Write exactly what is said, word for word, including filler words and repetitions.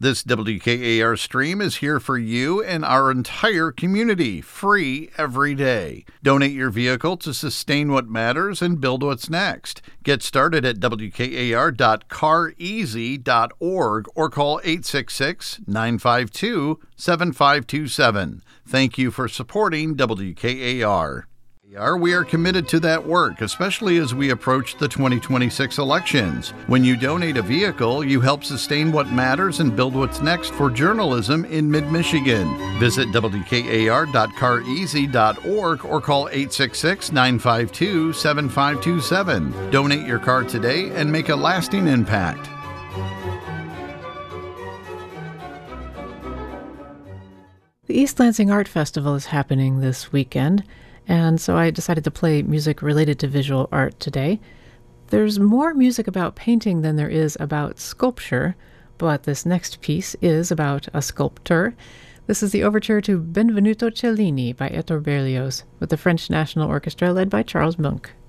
This W K A R stream is here for you and our entire community, free every day. Donate your vehicle to sustain what matters and build what's next. Get started at W K A R dot car easy dot org or call eight six six, nine five two, seven five two seven. Thank you for supporting W K A R. We are committed to that work, especially as we approach the twenty twenty-six elections. When you donate a vehicle, you help sustain what matters and build what's next for journalism in mid-Michigan. Visit W K A R dot car easy dot org or call eight six six, nine five two, seven five two seven. Donate your car today and make a lasting impact. The East Lansing Art Festival is happening this weekend, and so I decided to play music related to visual art today. There's more music about painting than there is about sculpture, but this next piece is about a sculptor. This is the overture to Benvenuto Cellini by Ettore Berlioz, with the French National Orchestra led by Charles Munck.